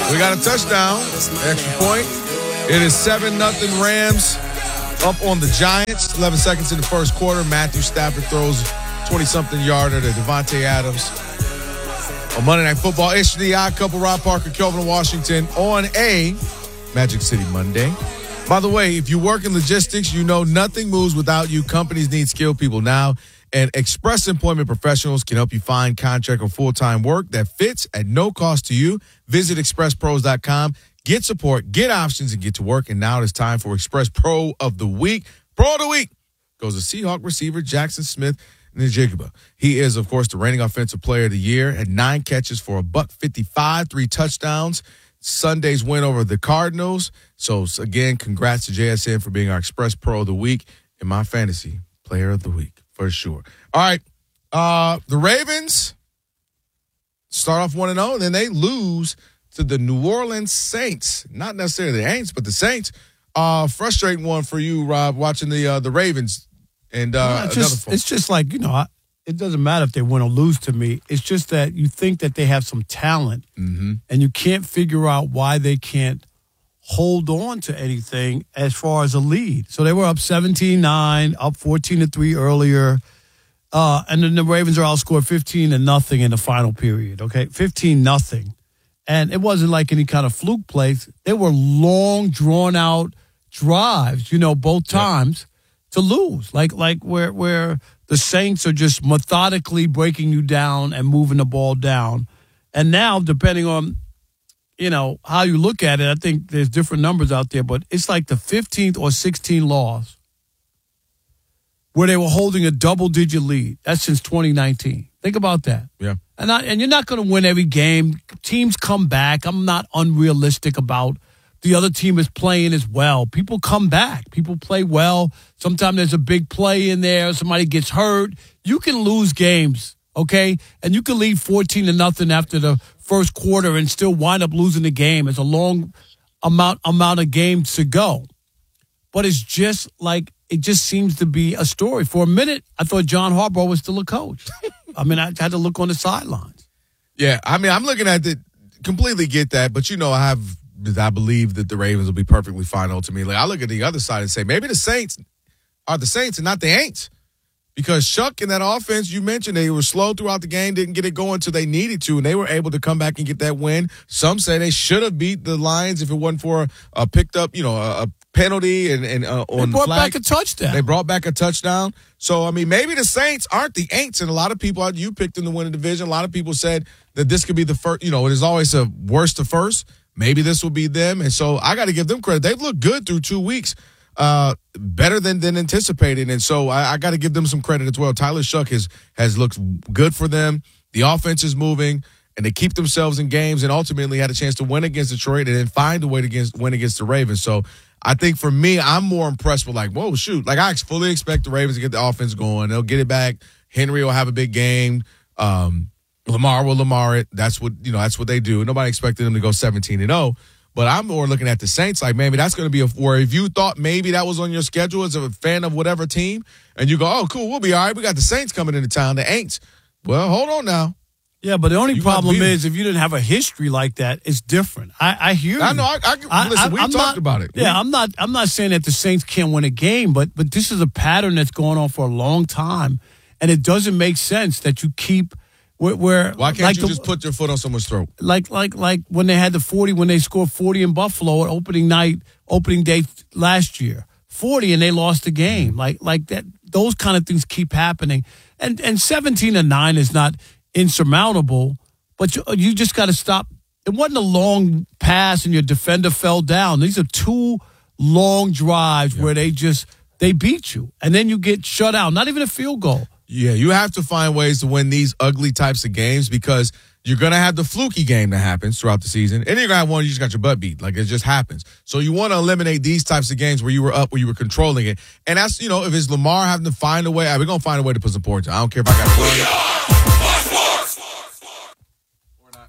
We got a touchdown, extra point. It is 7-0 Rams up on the Giants. 11 seconds in the first quarter. Matthew Stafford throws 20-something yarder to Devontae Adams. On Monday Night Football, Ish the Odd Couple, Rob Parker, Kelvin Washington on a Magic City Monday. By the way, if you work in logistics, you know nothing moves without you. Companies need skilled people now, and Express Employment Professionals can help you find contract or full-time work that fits at no cost to you. Visit expresspros.com. Get support, get options, and get to work. And now it is time for Express Pro of the Week. Pro of the Week goes to Seahawk receiver Jackson Smith-Njigba. He is, of course, the reigning offensive player of the year. Had 9 catches for $155, 3 touchdowns. Sunday's win over the Cardinals. So, again, congrats to JSN for being our Express Pro of the Week and my fantasy player of the week, for sure. All right, the Ravens start off 1-0, and then they lose to the New Orleans Saints. Not necessarily the Aints, but the Saints. Frustrating one for you, Rob, watching the Ravens. And it's just like, it doesn't matter if they win or lose to me. It's just that you think that they have some talent, and you can't figure out why they can't hold on to anything as far as a lead. So they were up 17-9, up 14-3 earlier. And then the Ravens are outscored 15-0 in the final period, okay? 15-0. And it wasn't like any kind of fluke plays. They were long, drawn-out drives, both times to lose. Like where the Saints are just methodically breaking you down and moving the ball down. And now, depending on, how you look at it, I think there's different numbers out there, but it's like the 15th or 16th loss where they were holding a double-digit lead. That's since 2019. Think about that. Yeah. And you're not going to win every game. Teams come back. I'm not unrealistic about the other team is playing as well. People come back. People play well. Sometimes there's a big play in there. Somebody gets hurt. You can lose games, okay? And you can lead 14-0 after the first quarter and still wind up losing the game. It's a long amount of games to go. But it's just like, it just seems to be a story. For a minute, I thought John Harbaugh was still a coach. I had to look on the sidelines. Yeah, I'm looking at it, completely get that, but I believe that the Ravens will be perfectly fine ultimately. I look at the other side and say maybe the Saints are the Saints and not the Aints. Because Chuck in that offense, you mentioned they were slow throughout the game, didn't get it going until they needed to, and they were able to come back and get that win. Some say they should have beat the Lions if it wasn't for a picked up, a penalty and on they brought back a touchdown. They brought back a touchdown. So, maybe the Saints aren't the Aints, and a lot of people, you picked them to win the division. A lot of people said that this could be the first, there's always a worst to first. Maybe this will be them. And so I got to give them credit. They've looked good through 2 weeks, better than anticipated. And so I got to give them some credit as well. Tyler Shuck has looked good for them. The offense is moving, and they keep themselves in games and ultimately had a chance to win against Detroit and then find a way to win against the Ravens. So I think for me, I'm more impressed with whoa, shoot. I fully expect the Ravens to get the offense going. They'll get it back. Henry will have a big game. Lamar will Lamar it. That's what they do. Nobody expected them to go 17-0. But I'm more looking at the Saints maybe that's going to be where if you thought maybe that was on your schedule as a fan of whatever team, and you go, oh, cool, we'll be all right. We got the Saints coming into town, the Aints. Well, hold on now. Yeah, but the only problem is if you didn't have a history like that, it's different. I hear you. I know. Listen, we talked about it. Yeah, I'm not saying that the Saints can't win a game, but this is a pattern that's going on for a long time, and it doesn't make sense that you keep why can't you just put your foot on someone's throat? Like when they had when they scored 40 in Buffalo at opening day last year, 40, and they lost the game. Like that, those kind of things keep happening, and 17-9 is not insurmountable, but you just got to stop. It wasn't a long pass and your defender fell down. These are 2 long drives where they beat you, and then you get shut out. Not even a field goal. Yeah, you have to find ways to win these ugly types of games because you're going to have the fluky game that happens throughout the season. And you're going to have one you just got your butt beat. It just happens. So you want to eliminate these types of games where you were up, where you were controlling it. And that's, if it's Lamar having to find a way, we're going to find a way to put some points. I don't care if I got to play. Or not.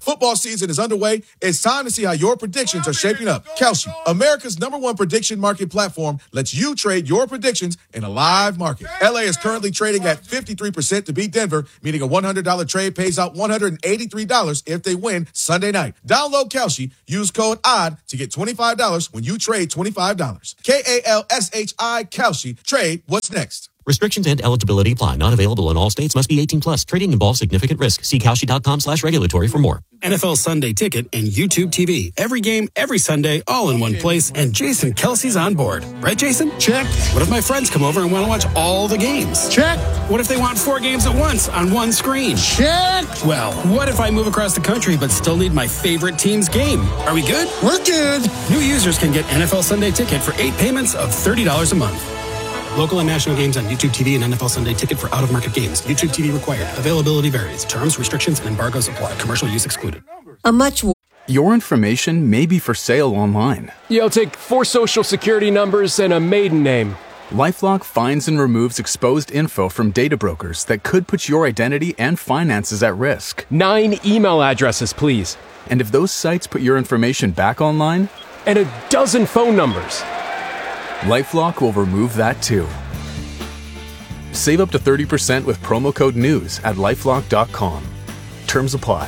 Football season is underway. It's time to see how your predictions are shaping up. Kalshi, America's #1 prediction market platform, lets you trade your predictions in a live market. LA is currently trading at 53% to beat Denver, meaning a $100 trade pays out $183 if they win Sunday night. Download Kalshi. Use code ODD to get $25 when you trade $25. KALSHI Kalshi. Trade what's next. Restrictions and eligibility apply. Not available in all states. Must be 18 plus. Trading involves significant risk. See Kalshi.com/regulatory for more. NFL Sunday Ticket and YouTube TV. Every game, every Sunday, all in one place. And Jason Kelsey's on board. Right, Jason? Check. What if my friends come over and want to watch all the games? Check. What if they want 4 games at once on one screen? Check. Well, what if I move across the country but still need my favorite team's game? Are we good? We're good. New users can get NFL Sunday Ticket for 8 payments of $30 a month. Local and national games on YouTube TV and NFL Sunday Ticket for out-of-market games. YouTube TV required. Availability varies. Terms, restrictions, and embargoes apply. Commercial use excluded. Your information may be for sale online. I'll take 4 social security numbers and a maiden name. LifeLock finds and removes exposed info from data brokers that could put your identity and finances at risk. 9 email addresses, please. And if those sites put your information back online, And a dozen phone numbers. LifeLock will remove that too. Save up to 30% with promo code NEWS at LifeLock.com. Terms apply.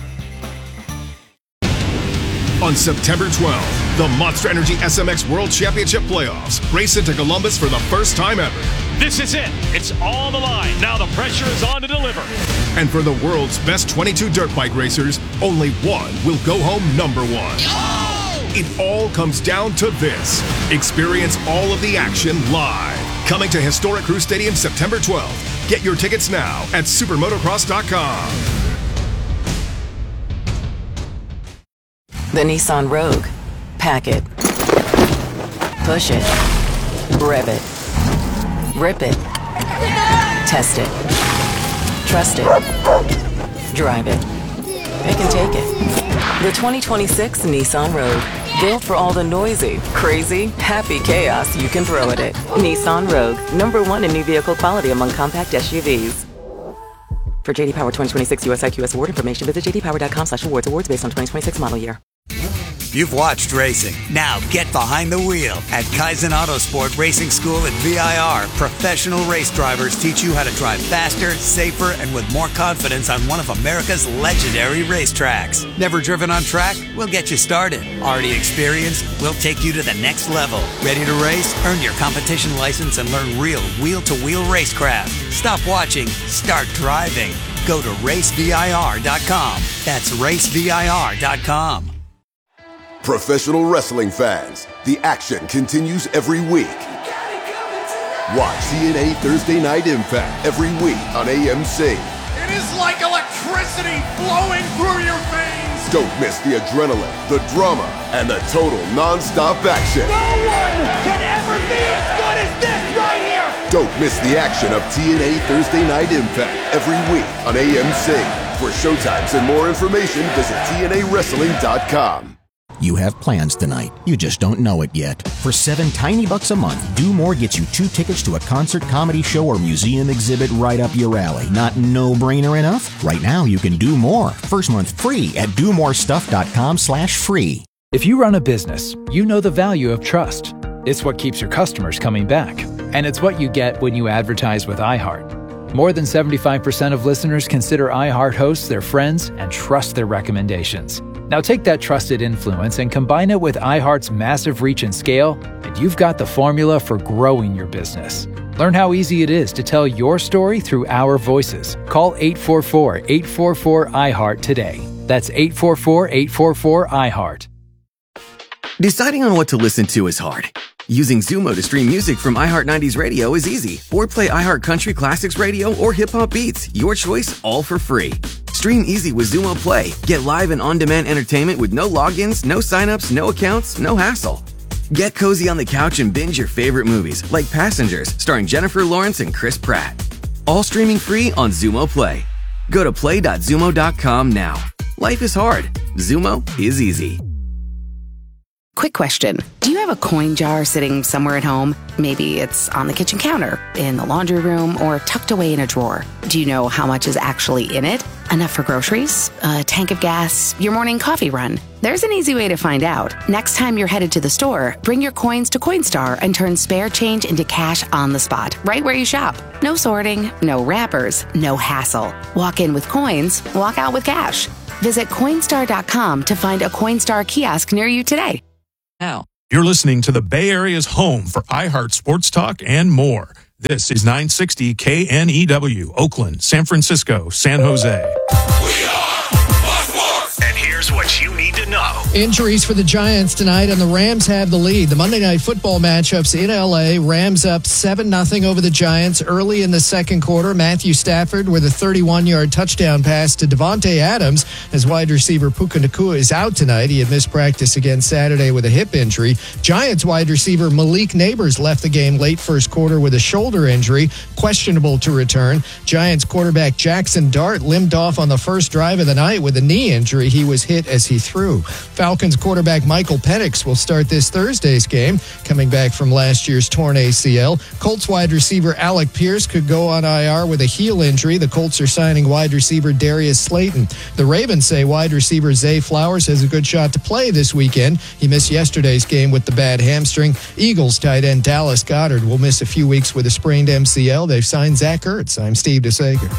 On September 12th, the Monster Energy SMX World Championship Playoffs race into Columbus for the first time ever. This is it. It's on the line. Now the pressure is on to deliver. And for the world's best 22 dirt bike racers, only one will go home number 1. It all comes down to this. Experience all of the action live. Coming to Historic Crew Stadium September 12th. Get your tickets now at supermotocross.com. The Nissan Rogue. Pack it. Push it. Rev it. Rip it. Test it. Trust it. Drive it. Pick and take it. The 2026 Nissan Rogue. Built for all the noisy, crazy, happy chaos you can throw at it. Nissan Rogue. #1 in new vehicle quality among compact SUVs. For JD Power 2026 US IQS award information, visit jdpower.com/awards. Awards based on 2026 model year. You've watched racing. Now get behind the wheel. At Kaizen Autosport Racing School at VIR, professional race drivers teach you how to drive faster, safer, and with more confidence on one of America's legendary racetracks. Never driven on track? We'll get you started. Already experienced? We'll take you to the next level. Ready to race? Earn your competition license and learn real wheel-to-wheel racecraft. Stop watching. Start driving. Go to racevir.com. That's racevir.com. Professional wrestling fans, the action continues every week. Watch TNA Thursday Night Impact every week on AMC. It is like electricity flowing through your veins. Don't miss the adrenaline, the drama, and the total non-stop action. No one can ever be as good as this right here. Don't miss the action of TNA Thursday Night Impact every week on AMC. For showtimes and more information, visit TNAWrestling.com. You have plans tonight. You just don't know it yet. For $7 tiny bucks a month, Do More gets you 2 tickets to a concert, comedy show, or museum exhibit right up your alley. Not no-brainer enough? Right now, you can do more. First month free at domorestuff.com/free. If you run a business, you know the value of trust. It's what keeps your customers coming back. And it's what you get when you advertise with iHeart. More than 75% of listeners consider iHeart hosts their friends and trust their recommendations. Now take that trusted influence and combine it with iHeart's massive reach and scale, and you've got the formula for growing your business. Learn how easy it is to tell your story through our voices. Call 844-844-iHeart today. That's 844-844-iHeart. Deciding on what to listen to is hard. Using Zumo to stream music from iHeart 90s Radio is easy. Or play iHeart Country Classics Radio or Hip Hop Beats. Your choice, all for free. Stream easy with Zumo Play. Get live and on-demand entertainment with no logins, no signups, no accounts, no hassle. Get cozy on the couch and binge your favorite movies, like Passengers, starring Jennifer Lawrence and Chris Pratt. All streaming free on Zumo Play. Go to play.zumo.com now. Life is hard. Zumo is easy. Quick question. Do you have a coin jar sitting somewhere at home? Maybe it's on the kitchen counter, in the laundry room, or tucked away in a drawer. Do you know how much is actually in it? Enough for groceries? A tank of gas? Your morning coffee run? There's an easy way to find out. Next time you're headed to the store, bring your coins to Coinstar and turn spare change into cash on the spot, right where you shop. No sorting, no wrappers, no hassle. Walk in with coins, walk out with cash. Visit Coinstar.com to find a Coinstar kiosk near you today. Now. You're listening to the Bay Area's home for iHeart Sports Talk and more. This is 960 KNEW, Oakland, San Francisco, San Jose. And here's what you need to know. Injuries for the Giants tonight, and the Rams have the lead. The Monday Night Football matchups in L.A. Rams up 7-0 over the Giants early in the second quarter. Matthew Stafford with a 31-yard touchdown pass to Davante Adams as wide receiver Puka Nacua is out tonight. He had missed practice again Saturday with a hip injury. Giants wide receiver Malik Neighbors left the game late first quarter with a shoulder injury, questionable to return. Giants quarterback Jackson Dart limped off on the first drive of the night with a knee injury. He was hit as he threw. Falcons quarterback Michael Penix will start this Thursday's game, coming back from last year's torn ACL. Colts wide receiver Alec Pierce could go on IR with a heel injury. The Colts are signing wide receiver Darius Slayton. The Ravens say wide receiver Zay Flowers has a good shot to play this weekend. He missed yesterday's game with the bad hamstring. Eagles tight end Dallas Goedert will miss a few weeks with a sprained MCL. They've signed Zach Ertz. I'm Steve DeSager.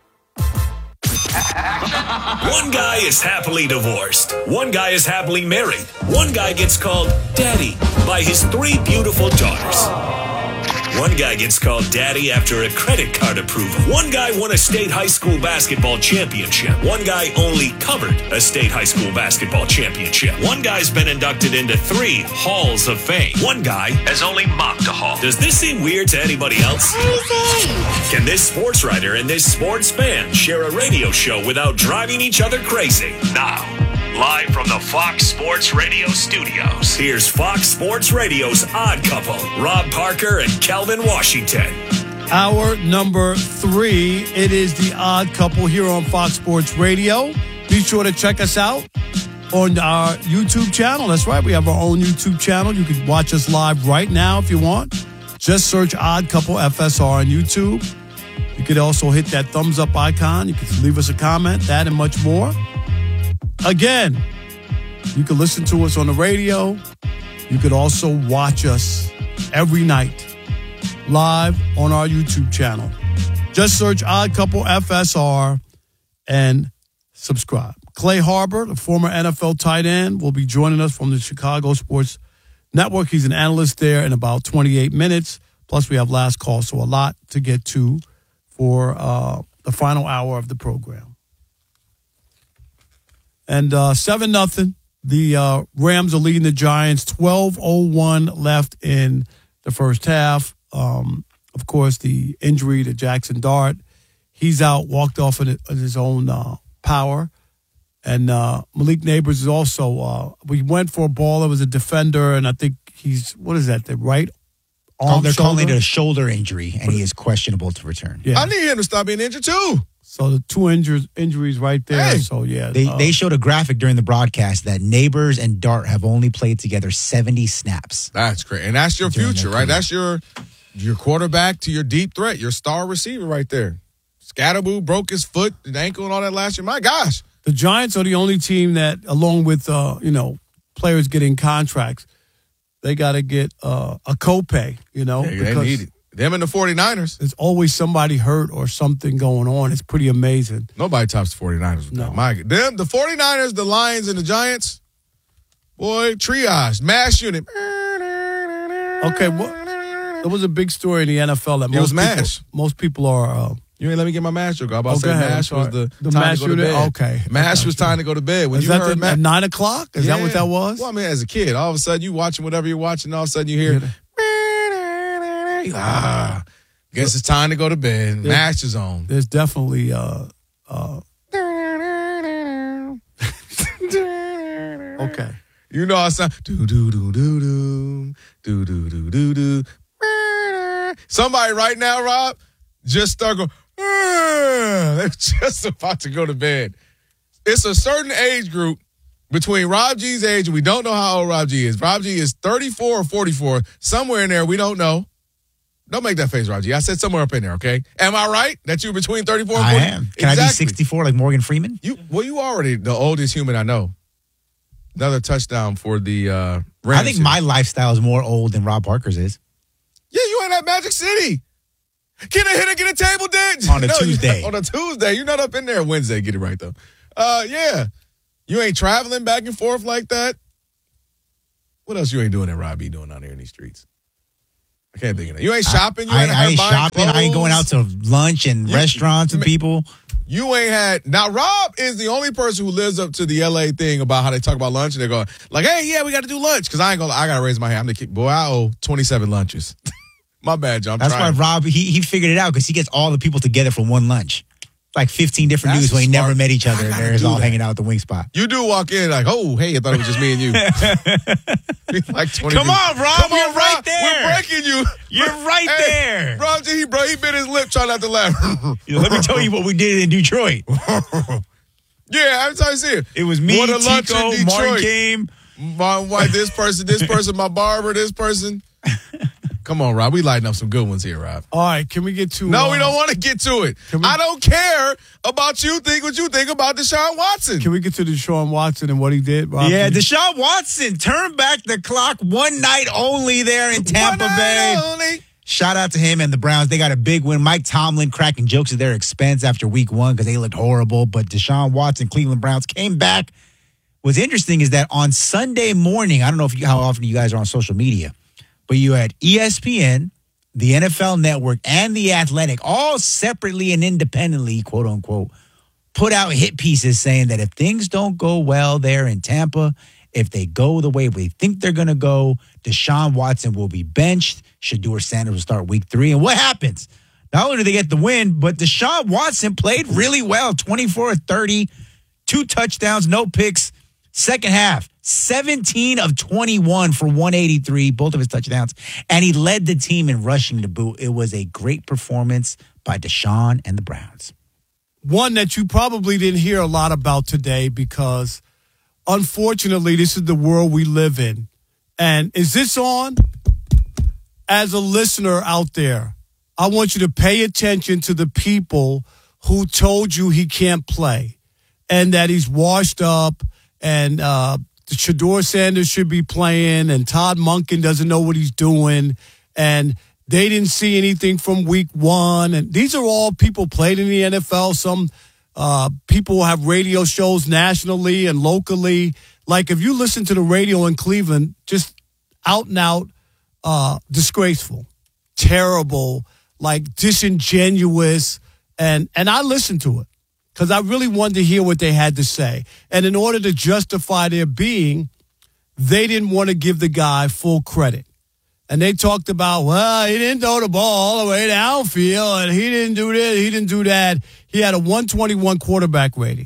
One guy is happily divorced. One guy is happily married. One guy gets called daddy by his 3 beautiful daughters. One guy gets called daddy after a credit card approval. One guy won a state high school basketball championship. One guy only covered a state high school basketball championship. One guy's been inducted into 3 halls of fame. One guy has only mopped a hall. Does this seem weird to anybody else? Can this sports writer and this sports fan share a radio show without driving each other crazy? Now, live from the Fox Sports Radio studios, here's Fox Sports Radio's Odd Couple, Rob Parker and Calvin Washington. Hour number 3, it is the Odd Couple here on Fox Sports Radio. Be sure to check us out on our YouTube channel. That's right, we have our own YouTube channel. You can watch us live right now if you want. Just search Odd Couple FSR on YouTube. You could also hit that thumbs up icon. You can leave us a comment, that and much more. Again, you can listen to us on the radio. You could also watch us every night live on our YouTube channel. Just search Odd Couple FSR and subscribe. Clay Harbor, the former NFL tight end, will be joining us from the Chicago Sports Network. He's an analyst there in about 28 minutes. Plus, we have last call, so a lot to get to for the final hour of the program. And 7-0, the Rams are leading the Giants. 12:01 left in the first half. Of course, the injury to Jackson Dart. He's out, walked off of his own power. And Malik Neighbors is also, we went for a ball that was a defender, and I think he's, what is that, the right arm they're shoulder? calling it a shoulder injury, and he is questionable to return. Yeah. I need him to stop being injured, too. So the 2 injuries right there. Hey. So, yeah. They showed a graphic during the broadcast that Neighbors and Dart have only played together 70 snaps. That's great. And that's your future, right? That's your quarterback to your deep threat, your star receiver right there. Scatterboo broke his foot and ankle and all that last year. My gosh. The Giants are the only team that, along with, players getting contracts, they got to get a copay, Yeah, they need it. Them and the 49ers. There's always somebody hurt or something going on. It's pretty amazing. Nobody tops the 49ers with that. My God. Them, the 49ers, the Lions, and the Giants, boy, triage, mass unit. Okay, there was a big story in the NFL that most people are... you ain't let me get my MASH joke. I was about to say ahead, MASH was the time MASH to go to unit? bed. Okay. MASH was time to go to bed. When Is you that heard at 9 o'clock? Is that what that was? Well, I mean, as a kid, all of a sudden you watching whatever you're watching, all of a sudden you hear, guess it's time to go to bed. MASH is on. There's definitely... Okay. You know how it sounds. Do-do-do-do-do. Do-do-do-do-do. Somebody right now, Rob, just start going, they're just about to go to bed. It's a certain age group between Rob G's age, and we don't know how old Rob G is. Rob G is 34 or 44, somewhere in there. We don't know. Don't make that face, Rob G. I said somewhere up in there, okay? Am I right that you're between 34 and 40? I am. Can I be 64 like Morgan Freeman? You already the oldest human I know. Another touchdown for the Rams. I think my lifestyle is more old than Rob Parker's is. Yeah, you ain't at Magic City. Get a hit and get a table dance. On a Tuesday. On a Tuesday. You're not up in there Wednesday. Get it right, though. Yeah. You ain't traveling back and forth like that. What else you ain't doing that Rob be doing out here in these streets? I can't think of that. You ain't shopping. You I ain't shopping. Clothes. I ain't going out to lunch and restaurants with people. You ain't had. Now, Rob is the only person who lives up to the LA thing about how they talk about lunch. And they're going, like, hey, yeah, we got to do lunch. Because I got to raise my hand. I'm the kid. Boy, I owe 27 lunches. My bad, John. That's why Rob, he figured it out because he gets all the people together for one lunch. Like 15 different dudes who ain't never met each other. And they're all hanging out at the wing spot. You do walk in like, oh, hey, I thought it was just me and you. Like 20 Come on, Rob. You're right there. We're breaking you. You're right there. Rob G, he bit his lip trying not to laugh. Let me tell you what we did in Detroit. Yeah, every time I see it. It was me, Tico, Martin came. My wife, this person, my barber, this person. Come on, Rob. We lighting up some good ones here, Rob. All right, can we get to... No, we don't want to get to it. I don't care about you think what you think about Deshaun Watson. Can we get to Deshaun Watson and what he did, Rob? Yeah, Deshaun Watson turned back the clock one night only there in Tampa Bay. Only. Shout out to him and the Browns. They got a big win. Mike Tomlin cracking jokes at their expense after week one because they looked horrible. But Deshaun Watson, Cleveland Browns, came back. What's interesting is that on Sunday morning, I don't know how often you guys are on social media, but you had ESPN, the NFL Network, and The Athletic all separately and independently, quote unquote, put out hit pieces saying that if things don't go well there in Tampa, if they go the way we think they're going to go, Deshaun Watson will be benched. Shedeur Sanders will start week 3. And what happens? Not only do they get the win, but Deshaun Watson played really well, 24-30, 2 touchdowns, no picks. Second half, 17 of 21 for 183, both of his touchdowns. And he led the team in rushing to boot. It was a great performance by Deshaun and the Browns. One that you probably didn't hear a lot about today because, unfortunately, this is the world we live in. And is this on? As a listener out there, I want you to pay attention to the people who told you he can't play and that he's washed up and Shedeur Sanders should be playing and Todd Monken doesn't know what he's doing and they didn't see anything from week 1. And these are all people played in the NFL. Some people have radio shows nationally and locally. Like if you listen to the radio in Cleveland, just out and out disgraceful, terrible, like disingenuous. And I listened to it because I really wanted to hear what they had to say. And in order to justify their being, they didn't want to give the guy full credit. And they talked about, well, he didn't throw the ball all the way downfield, and he didn't do this, he didn't do that. He had a 121 quarterback rating.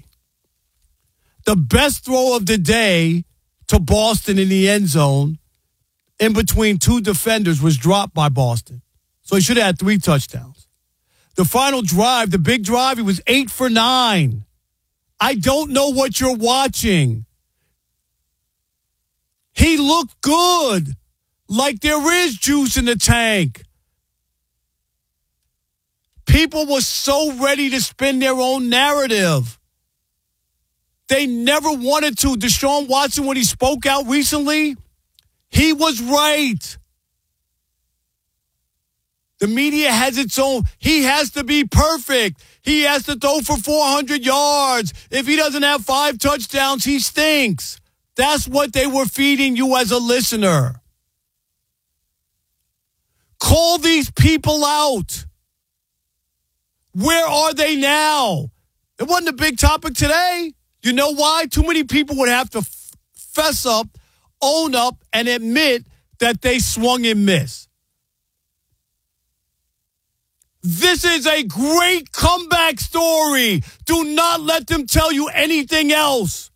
The best throw of the day to Boston in the end zone in between 2 defenders was dropped by Boston. So he should have had 3 touchdowns. The final drive, the big drive, he was 8 for 9. I don't know what you're watching. He looked good, like there is juice in the tank. People were so ready to spin their own narrative. They never wanted to. Deshaun Watson, when he spoke out recently, he was right. The media has its own. He has to be perfect. He has to throw for 400 yards. If he doesn't have 5 touchdowns, he stinks. That's what they were feeding you as a listener. Call these people out. Where are they now? It wasn't a big topic today. You know why? Too many people would have to fess up, own up, and admit that they swung and missed. This is a great comeback story. Do not let them tell you anything else.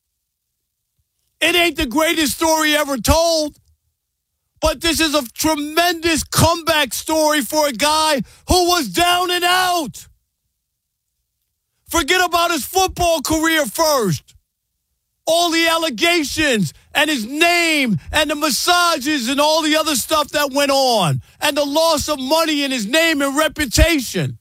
It ain't the greatest story ever told, but this is a tremendous comeback story for a guy who was down and out. Forget about his football career first. all the allegations and his name and the massages and all the other stuff that went on and the loss of money in his name and reputation.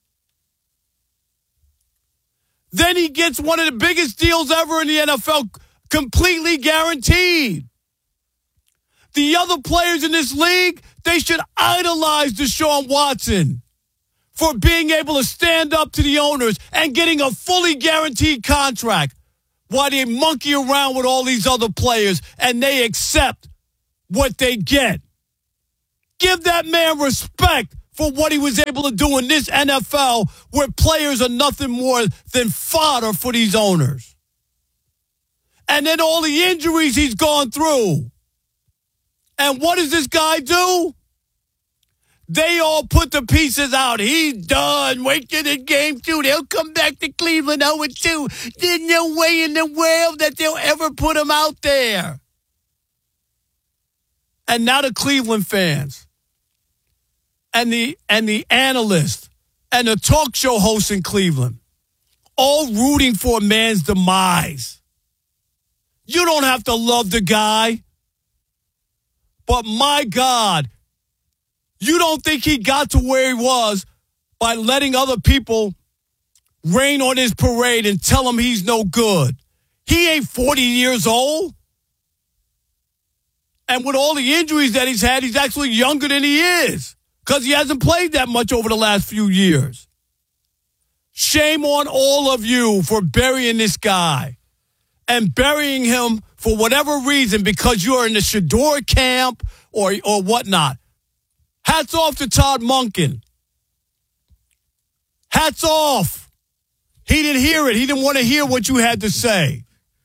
Then he gets one of the biggest deals ever in the NFL, completely guaranteed. The other players in this league, they should idolize Deshaun Watson for being able to stand up to the owners and getting a fully guaranteed contract while they monkey around with all these other players and they accept what they get. Give that man respect for what he was able to do in this NFL where players are nothing more than fodder for these owners. And then all the injuries he's gone through. And what does this guy do? They all put the pieces out. He's done. Wait till the game 2. They'll come back to Cleveland 0-2. There's no way in the world that they'll ever put him out there. And now the Cleveland fans and the analysts and the talk show hosts in Cleveland all rooting for a man's demise. You don't have to love the guy. But my God, you don't think he got to where he was by letting other people rain on his parade and tell him he's no good. He ain't 40 years old. And with all the injuries that he's had, he's actually younger than he is because he hasn't played that much over the last few years. Shame on all of you for burying this guy and burying him for whatever reason because you're in the Shador camp or whatnot. Hats off to Todd Monken. Hats off. He didn't hear it. He didn't want to hear what you had to say.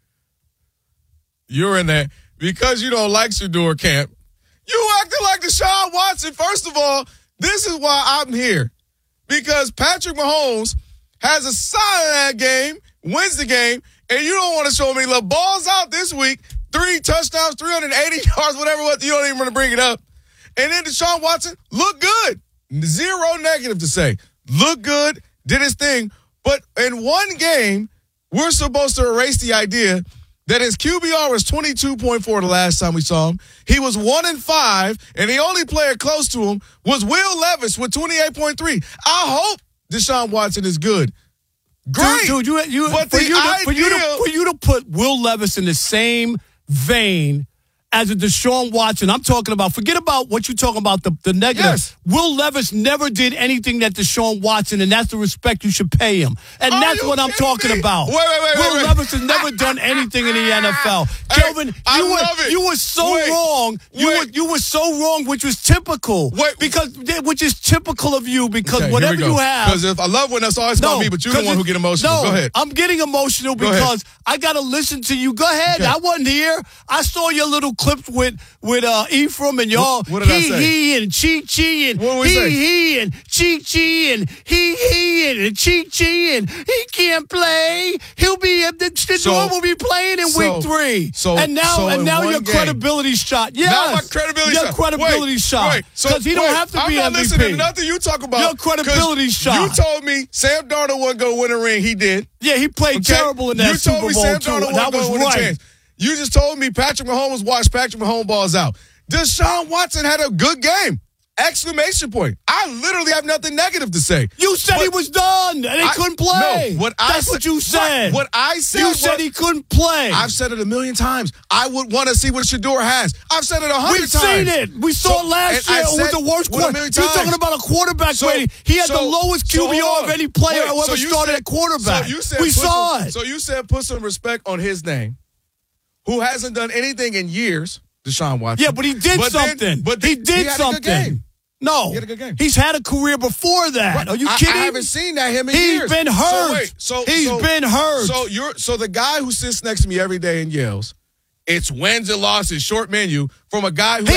You're in there because you don't like Shador camp. You acting like Deshaun Watson. First of all, this is why I'm here. Because Patrick Mahomes has a side of that game, wins the game, and you don't want to show me love. Balls out this week, 3 touchdowns, 380 yards, whatever. You don't even want to bring it up. And then Deshaun Watson looked good. 0 negative to say. Looked good, did his thing. But in one game, we're supposed to erase the idea that his QBR was 22.4 the last time we saw him. He was 1-5, and the only player close to him was Will Levis with 28.3. I hope Deshaun Watson is good. Great. Dude, for you to put Will Levis in the same vein as a Deshaun Watson, I'm talking about, forget about what you're talking about, the negative. Yes. Will Levis never did anything that Deshaun Watson, and that's the respect you should pay him. And that's what I'm talking about. Will Levis has never done anything in the NFL. Kelvin, you were so wrong. You were so wrong, which was typical. Which is typical of you, because whatever you have. Because if I love when that's always about me, but you're the one who get emotional. Go ahead. I'm getting emotional because I got to listen to you. Go ahead. Okay. I wasn't here. I saw your little clips with Ephraim and y'all. What did I say? He and Chi and he and Chi and he and Chi and he can't play. He'll be Shador will be playing in week 3. And now your credibility shot. Yes, now my credibility shot. Your credibility shot. Because he don't have to be MVP. I'm not listening to nothing you talk about. Your credibility shot. You told me Sam Darnold wasn't going to win a ring. He did. Yeah, he played terrible in that Super Bowl too. You told me Sam Darnold wasn't going to win a chance. You just told me Patrick Mahomes watched Patrick Mahomes balls out. Deshaun Watson had a good game. Exclamation point. I literally have nothing negative to say. You said he was done and he couldn't play. No, That's what you said. What I said You said he couldn't play. I've said it 1,000,000 times. I would want to see what Shador has. I've said it 100 times. We've seen it. We saw it last year. It was the worst quarterback. You're talking about a quarterback rating. He had the lowest QBR of any player who ever started at quarterback. We saw it. So you said put some respect on his name, who hasn't done anything in years, Deshaun Watson. Yeah, but he did something. He did something. No, he had a good game. He's had a career before that. Right. Are you kidding? I haven't seen that him in years. He's been hurt. He's been hurt. So the guy who sits next to me every day and yells, "It's wins and losses, short menu," from a guy who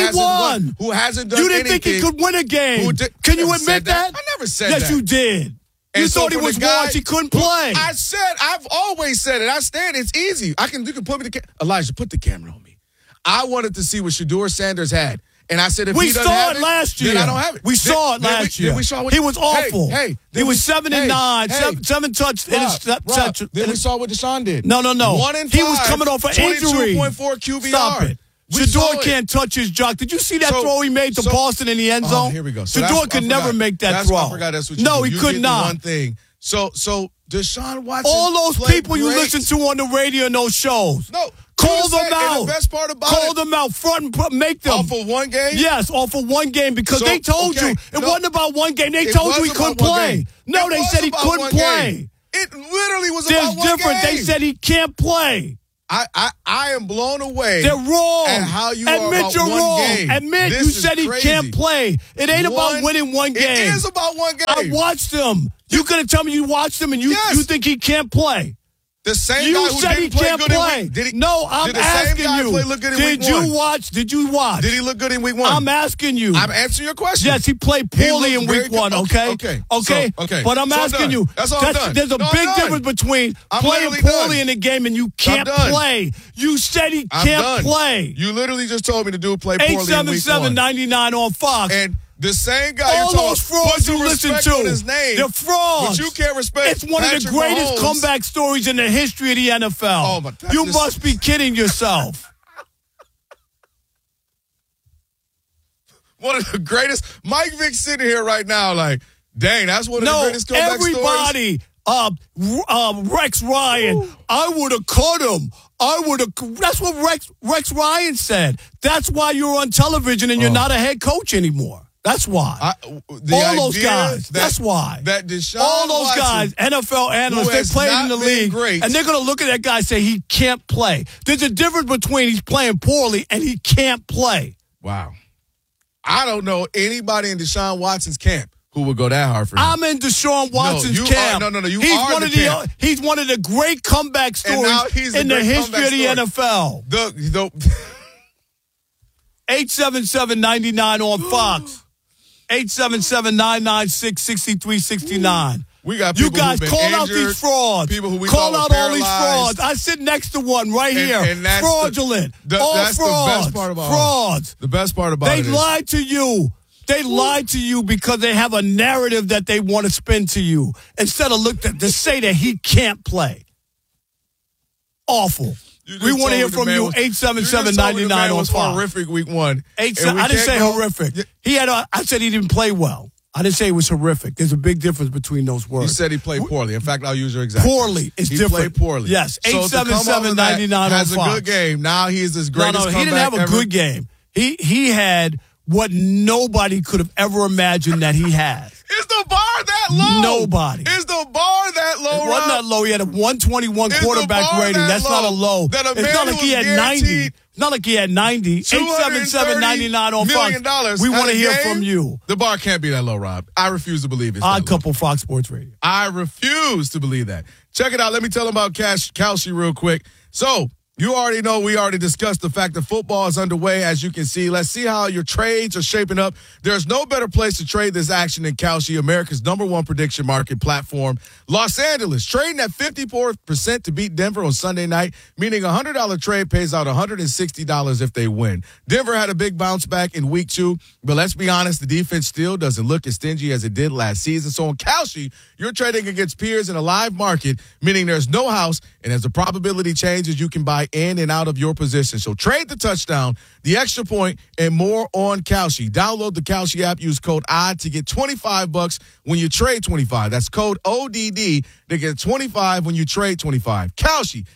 hasn't done anything. You didn't think he could win a game. Can you admit that? I never said that. Yes, you did. You thought he was washed. He couldn't play. I've always said it. I stand. It's easy. You can put me Elijah, put the camera on me. I wanted to see what Shador Sanders had. And I said, if we he doesn't saw have it last year. then I don't have it. We saw it last year. We saw he was awful. Hey, he was 7-9, seven touchdowns. Then we saw what Deshaun did. No. 1-5. He was coming off an injury. 22.4 QBR. Stop it. Shador can't touch his jock. Did you see that throw he made to Boston in the end zone? Here we go. Shador could never make that throw. I forgot that's what you No, do. he could not. One thing. So Deshaun Watson. All those people you listen to on the radio in those shows. No. Call them out. And the best part about Call them out front and make them. Off of one game? Yes, off of one game because they told you. It wasn't about one game. They told you he couldn't play. No, they said he couldn't play. It literally was There's about one different. game. They said he can't play. I am blown away. They're wrong. And how you Admit are about you're one wrong. game. Admit This you is said he crazy. can't play. It ain't about winning one game. It is about one game. I watched him. You gonna tell me you watched him and you think he can't play? The same you guy who said didn't he play can't good in play. week. Did he? No, I'm did the same asking guy you. Play good in week one? Did you watch? Did he look good in week one? I'm asking you. I'm answering your question. Yes, he played poorly in week one. Okay. Okay. But I'm asking you. That's all I'm done. There's a big difference between playing poorly in the game and you can't play. You said he can't play. You literally just told me the dude played poorly in week one. 877-99 on Fox. And the same guy all those frauds you listen to, his name, they're frauds. But you can't respect. It's one of the greatest comeback stories in the history of the NFL. Oh my God, you must be kidding yourself. One of the greatest. Mike Vick's sitting here right now, like, dang, that's one of the greatest comeback stories. Everybody, Rex Ryan, I would have cut him. That's what Rex Ryan said. That's why you're on television and you're not a head coach anymore. That's why. All those guys. That's why. That Deshaun all those Watson, guys, NFL analysts, they played in the league, and they're going to look at that guy and say he can't play. There's a difference between he's playing poorly and he can't play. Wow. I don't know anybody in Deshaun Watson's camp who would go that hard for him. I'm in Deshaun Watson's camp. He's one of the great comeback stories in the history of the NFL. 877-99 on Fox. 877-996-6369. We got you guys call out these frauds. People who we call out all these paralyzed. frauds. I sit next to one right here. And that's fraudulent. That's frauds. the best part about frauds. The best part about it is they lied to you. They lied to you because they have a narrative that they want to spin to you instead of to say that he can't play. Awful. We want to hear from you. 877-99 on Fox. Horrific week one. I didn't say horrific. I said he didn't play well. I didn't say it was horrific. There's a big difference between those words. You said he played poorly. In fact, I'll use your example. Poorly is different. He played poorly. Yes. 877-99 on Fox. Has a good game. Now he is his greatest comeback he didn't have a good game. He had what nobody could have ever imagined that he has. Is the bar that low? Nobody. Is the bar that low? It wasn't that low. He had a 121 quarterback rating. That's not a low. It's not like he had 90. Not like he had 90. 877-99 on Fox. We want to hear from you. The bar can't be that low, Rob. I refuse to believe it. Odd Couple Fox Sports Radio. I refuse to believe that. Check it out. Let me tell them about Kalshi real quick. So, you already know, we already discussed the fact that football is underway, as you can see. Let's see how your trades are shaping up. There's no better place to trade this action than Kalshi, America's #1 prediction market platform. Los Angeles, trading at 54% to beat Denver on Sunday night, meaning a $100 trade pays out $160 if they win. Denver had a big bounce back in week 2, but let's be honest, the defense still doesn't look as stingy as it did last season. So on Kalshi, you're trading against peers in a live market, meaning there's no house, and as the probability changes, you can buy in and out of your position. So trade the touchdown, the extra point, and more on Kalshi. Download the Kalshi app. Use code ODD to get $25 when you trade 25. That's code ODD to get 25 when you trade 25. Kalshi,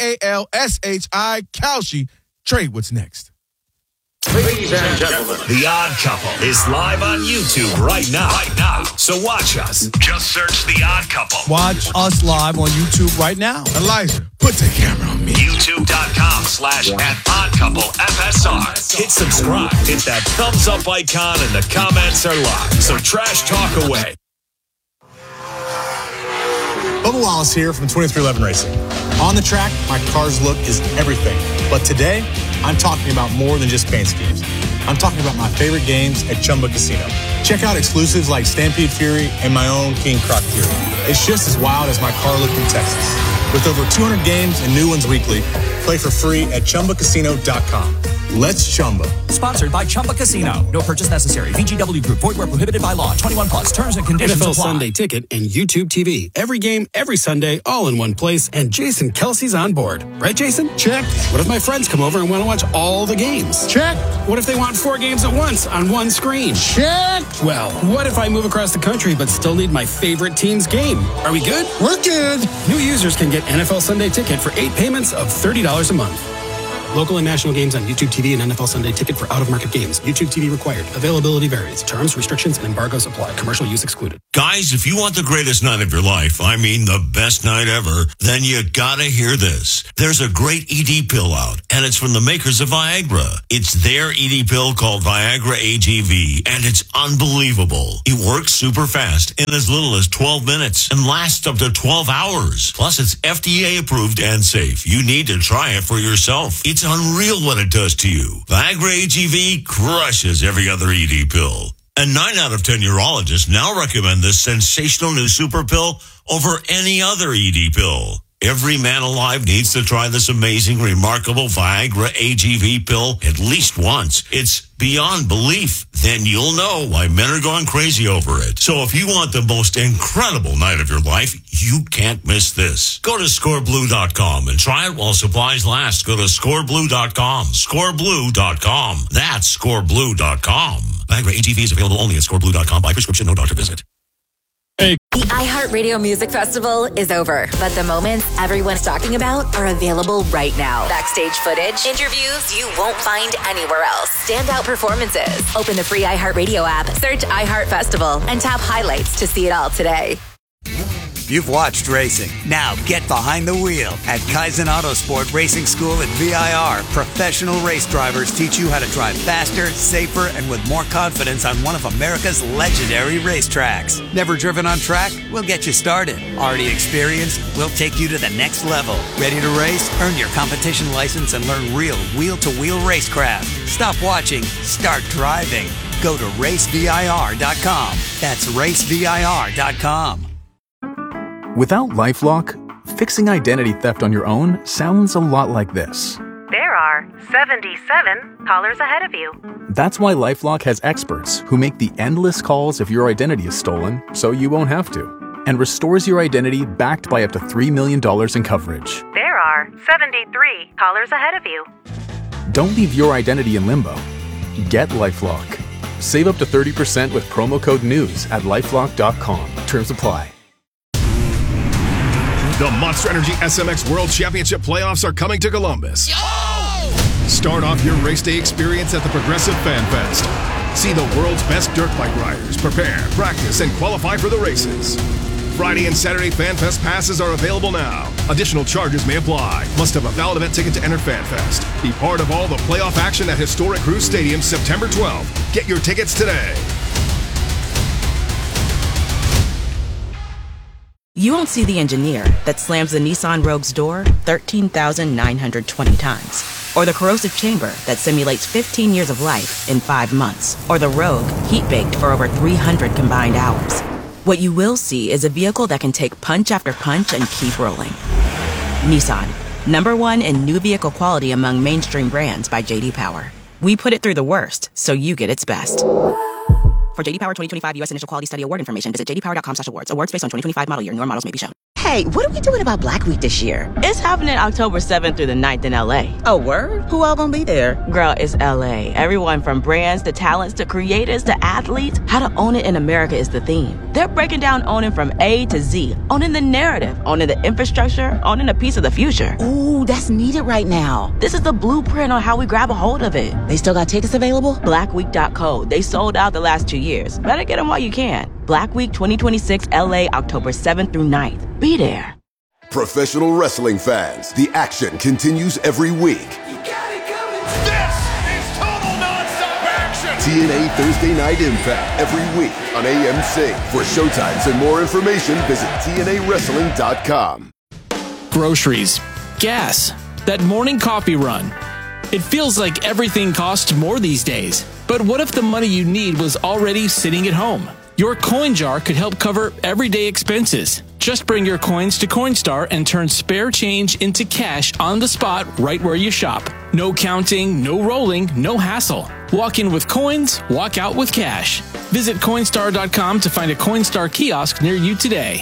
Kalshi, Kalshi. Trade what's next. Ladies and gentlemen, The Odd Couple is live on YouTube right now. So watch us. Just search The Odd Couple. Watch us live on YouTube right now. Elijah, put the camera on me. YouTube.com/@OddCoupleFSR. Hit subscribe. Hit that thumbs up icon and the comments are live. So trash talk away. Bubba Wallace here from 2311 Racing. On the track, my car's look is everything. But today, I'm talking about more than just paint schemes. I'm talking about my favorite games at Chumba Casino. Check out exclusives like Stampede Fury and my own King Croc Fury. It's just as wild as my car looked in Texas. With over 200 games and new ones weekly, play for free at ChumbaCasino.com. Let's Chumba. Sponsored by Chumba Casino. No purchase necessary. VGW Group. Void where prohibited by law. 21 plus. Terms and conditions NFL apply. Sunday Ticket and YouTube TV. Every game, every Sunday, all in one place. And Jason Kelsey's on board. Right, Jason? Check. What if my friends come over and want to watch all the games? Check. What if they want 4 games at once on one screen? Check. Well, what if I move across the country but still need my favorite team's game? Are we good? We're good. New users can get NFL Sunday Ticket for 8 payments of $30 a month. Local and national games on YouTube TV and NFL Sunday Ticket for out-of-market games. YouTube TV required. Availability varies. Terms, restrictions, and embargoes apply. Commercial use excluded. Guys, if you want the greatest night of your life, I mean the best night ever, then you gotta hear this. There's a great ED pill out, and it's from the makers of Viagra. It's their ED pill called Viagra AGV, and it's unbelievable. It works super fast in as little as 12 minutes and lasts up to 12 hours. Plus, it's FDA approved and safe. You need to try it for yourself. It's unreal what it does to you. Viagra AGV crushes every other ED pill. And 9 out of 10 urologists now recommend this sensational new super pill over any other ED pill. Every man alive needs to try this amazing, remarkable Viagra AGV pill at least once. It's beyond belief. Then you'll know why men are going crazy over it. So if you want the most incredible night of your life, you can't miss this. Go to scoreblue.com and try it while supplies last. Go to scoreblue.com. Scoreblue.com. That's scoreblue.com. Viagra AGV is available only at scoreblue.com by prescription, no doctor visit. The iHeartRadio Music Festival is over, but the moments everyone's talking about are available right now. Backstage footage, interviews you won't find anywhere else, standout performances. Open the free iHeartRadio app, search iHeart Festival, and tap highlights to see it all today. You've watched racing. Now get behind the wheel. At Kaizen Autosport Racing School at VIR, professional race drivers teach you how to drive faster, safer, and with more confidence on one of America's legendary racetracks. Never driven on track? We'll get you started. Already experienced? We'll take you to the next level. Ready to race? Earn your competition license and learn real wheel-to-wheel racecraft. Stop watching. Start driving. Go to racevir.com. That's racevir.com. Without LifeLock, fixing identity theft on your own sounds a lot like this. There are 77 callers ahead of you. That's why LifeLock has experts who make the endless calls if your identity is stolen, so you won't have to, and restores your identity backed by up to $3 million in coverage. There are 73 callers ahead of you. Don't leave your identity in limbo. Get LifeLock. Save up to 30% with promo code NEWS at LifeLock.com. Terms apply. The Monster Energy SMX World Championship playoffs are coming to Columbus. Start off your race day experience at the Progressive Fan Fest. See the world's best dirt bike riders prepare, practice, and qualify for the races. Friday and Saturday Fan Fest passes are available now. Additional charges may apply. Must have a valid event ticket to enter Fan Fest. Be part of all the playoff action at Historic Cruise Stadium September 12th. Get your tickets today. You won't see the engineer that slams the Nissan Rogue's door 13,920 times. Or the corrosive chamber that simulates 15 years of life in 5 months. Or the Rogue heat-baked for over 300 combined hours. What you will see is a vehicle that can take punch after punch and keep rolling. Nissan, #1 in new vehicle quality among mainstream brands by J.D. Power. We put it through the worst, so you get its best. For J.D. Power 2025 U.S. Initial Quality Study Award information, visit jdpower.com/awards. Awards based on 2025 model year. Newer models may be shown. Hey, what are we doing about Black Week this year? It's happening October 7th through the 9th in L.A. Oh, word? Who all gonna be there? Girl, it's L.A. Everyone from brands to talents to creators to athletes. How to own it in America is the theme. They're breaking down owning from A to Z. Owning the narrative, owning the infrastructure, owning a piece of the future. Ooh, that's needed right now. This is the blueprint on how we grab a hold of it. They still got tickets available? Blackweek.co. They sold out the last 2 years. Better get them while you can. Black Week 2026 LA, October 7th through 9th. Be there. Professional wrestling fans, the action continues every week. This is total nonstop action! TNA Thursday Night Impact every week on AMC. For showtimes and more information, visit TNAWrestling.com. Groceries, gas, that morning coffee run. It feels like everything costs more these days. But what if the money you need was already sitting at home? Your coin jar could help cover everyday expenses. Just bring your coins to Coinstar and turn spare change into cash on the spot right where you shop. No counting, no rolling, no hassle. Walk in with coins, walk out with cash. Visit Coinstar.com to find a Coinstar kiosk near you today.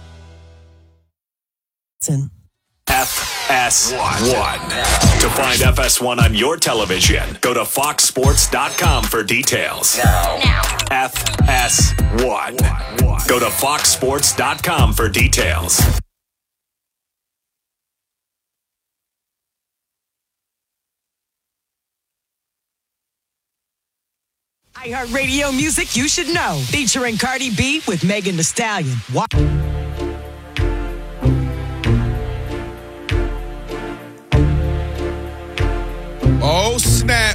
FS1. To find FS1 on your television, go to foxsports.com for details. Now. FS1. Go to foxsports.com for details. iHeartRadio music you should know. Featuring Cardi B with Megan Thee Stallion. Oh, snap.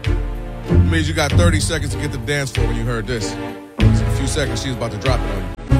Means you got 30 seconds to get to the dance floor when you heard this. In a few seconds, she's about to drop it on you.